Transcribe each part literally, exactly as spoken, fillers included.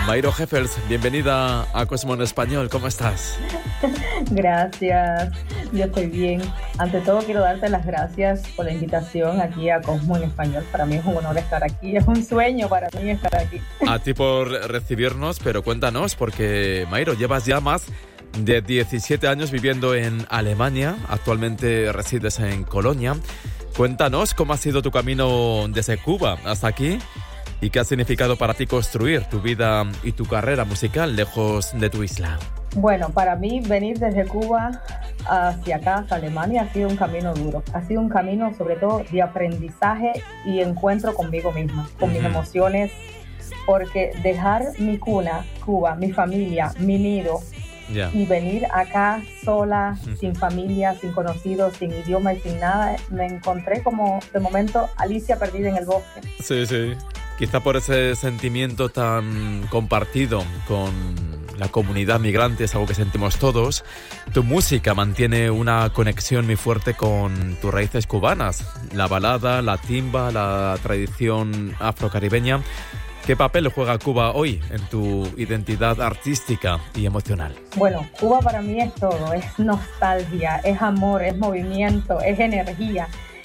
Mayro Heffels, bienvenida a Cosmo en Español. ¿Cómo estás? Gracias, yo estoy bien. Ante todo quiero darte las gracias por la invitación aquí a Cosmo en Español. Para mí es un honor estar aquí, es un sueño para mí estar aquí. A ti por recibirnos, pero cuéntanos, porque Mayro, llevas ya más de diecisiete años viviendo en Alemania, actualmente resides en Colonia. Cuéntanos cómo ha sido tu camino desde Cuba hasta aquí y qué ha significado para ti construir tu vida y tu carrera musical lejos de tu isla. Bueno, para mí venir desde Cuba hacia acá, hacia Alemania, ha sido un camino duro. Ha sido un camino sobre todo de aprendizaje y encuentro conmigo misma, con uh-huh. mis emociones, porque dejar mi cuna, Cuba, mi familia, mi nido, yeah. y venir acá sola, uh-huh. sin familia, sin conocidos, sin idioma y sin nada, me encontré como de momento Alicia perdida en el bosque. Sí, sí. Quizá por ese sentimiento tan compartido con la comunidad migrante, es algo que sentimos todos. Tu música mantiene una conexión muy fuerte con tus raíces cubanas. La balada, la timba, la tradición afrocaribeña. ¿Qué papel juega Cuba hoy en tu identidad artística y emocional? Bueno, Cuba para mí es todo. Es nostalgia, es amor, es movimiento, es energía.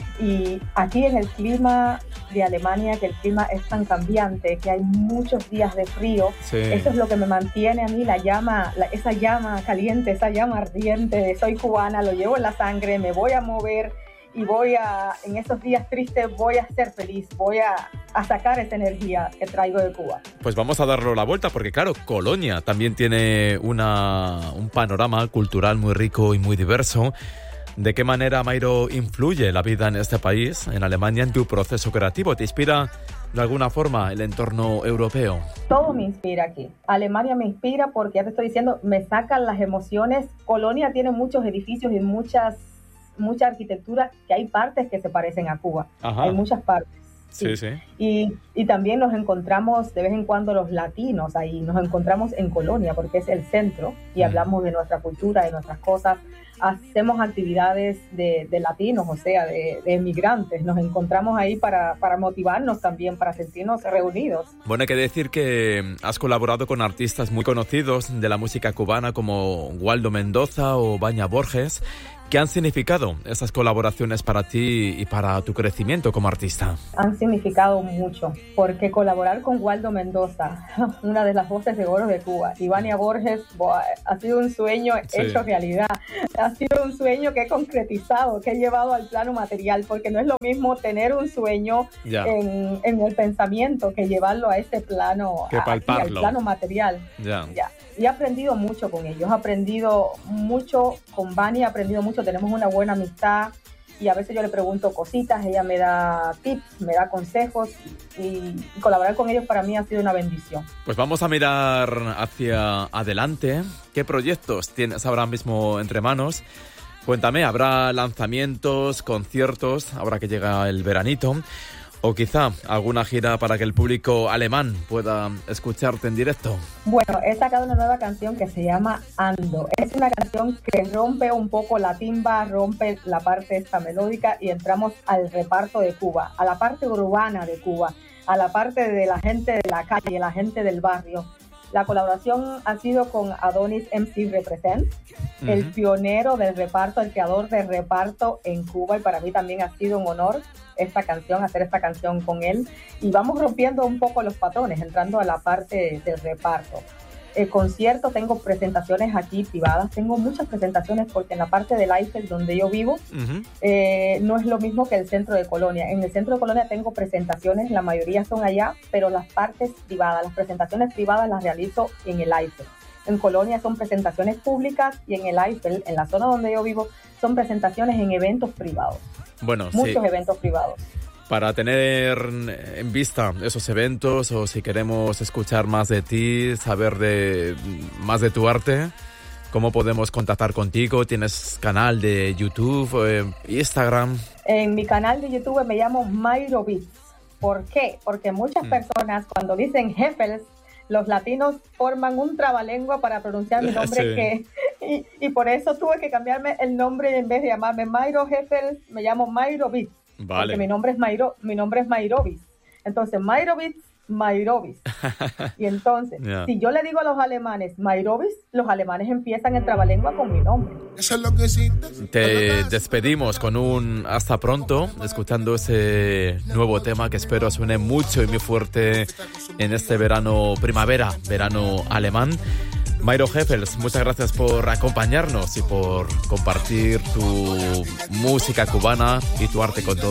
Y aquí en el clima de Alemania, que el clima es tan cambiante, que hay muchos días de frío, sí. eso es lo que me mantiene a mí la llama, la, esa llama caliente, esa llama ardiente de soy cubana, lo llevo en la sangre, me voy a mover y voy a, en esos días tristes voy a ser feliz, voy a, a sacar esa energía que traigo de Cuba. Pues vamos a darle la vuelta porque claro, Colonia también tiene una, un panorama cultural muy rico y muy diverso. ¿De qué manera, Mayro, influye la vida en este país, en Alemania, en tu proceso creativo? ¿Te inspira de alguna forma el entorno europeo? Todo me inspira aquí. Alemania me inspira porque, ya te estoy diciendo, me sacan las emociones. Colonia tiene muchos edificios y muchas, mucha arquitectura que hay partes que se parecen a Cuba. Ajá. Hay muchas partes. Sí, sí. sí. Y, y también nos encontramos de vez en cuando los latinos ahí, nos encontramos en Colonia porque es el centro y mm. hablamos de nuestra cultura, de nuestras cosas. Hacemos actividades de, de latinos, o sea, de, de emigrantes. Nos encontramos ahí para, para motivarnos también, para sentirnos reunidos. Bueno, hay que decir que has colaborado con artistas muy conocidos de la música cubana como Waldo Mendoza o Baña Borges. ¿Qué han significado esas colaboraciones para ti y para tu crecimiento como artista? Han significado mucho, porque colaborar con Waldo Mendoza, una de las voces de oro de Cuba, y Baña Borges, boah, ha sido un sueño sí. hecho realidad. Ha sido un sueño que he concretizado, que he llevado al plano material, porque no es lo mismo tener un sueño en, en el pensamiento que llevarlo a ese plano, que palparlo. Aquí, al plano material. Ya. Ya. Y he aprendido mucho con ellos, he aprendido mucho con Vani, he aprendido mucho, tenemos una buena amistad y a veces yo le pregunto cositas, ella me da tips, me da consejos y, y colaborar con ellos para mí ha sido una bendición. Pues vamos a mirar hacia adelante. ¿Qué proyectos tienes ahora mismo entre manos? Cuéntame, ¿habrá lanzamientos, conciertos, ahora que llega el veranito? O quizá alguna gira para que el público alemán pueda escucharte en directo. Bueno, he sacado una nueva canción que se llama Ando. Es una canción que rompe un poco la timba, rompe la parte esta melódica y entramos al reparto de Cuba, a la parte urbana de Cuba, a la parte de la gente de la calle, la gente del barrio. La colaboración ha sido con Adonis M C Represent, uh-huh. el pionero del reparto, el creador del reparto en Cuba, y para mí también ha sido un honor esta canción, hacer esta canción con él. Y vamos rompiendo un poco los patrones, entrando a la parte del reparto. El concierto, tengo presentaciones aquí privadas, tengo muchas presentaciones porque en la parte del Eiffel donde yo vivo uh-huh. eh, no es lo mismo que el centro de Colonia. En el centro de Colonia tengo presentaciones, la mayoría son allá, pero las partes privadas, las presentaciones privadas las realizo en el Eiffel. En Colonia son presentaciones públicas y en el Eiffel, en la zona donde yo vivo, son presentaciones en eventos privados. Bueno, muchos sí. eventos privados. Para tener en vista esos eventos o si queremos escuchar más de ti, saber de más de tu arte, ¿cómo podemos contactar contigo? ¿Tienes canal de YouTube, eh, Instagram? En mi canal de YouTube me llamo Mayro Beats. ¿Por qué? Porque muchas mm. personas cuando dicen Heffels, los latinos forman un trabalengua para pronunciar mi nombre sí. que y, y por eso tuve que cambiarme el nombre en vez de llamarme Mayro Heffels, me llamo Mayro Beats. Vale. Porque mi nombre es Mayro, mi nombre es Mayro Beats. Entonces Mayro Beats Mairovis. Y entonces, yeah. si yo le digo a los alemanes Mairovis, los alemanes empiezan el trabalengua con mi nombre. Eso es lo que sí. Te despedimos con un hasta pronto, escuchando ese nuevo tema que espero suene mucho y muy fuerte en este verano, primavera, verano alemán. Mayro Heffels, muchas gracias por acompañarnos y por compartir tu música cubana y tu arte con todos.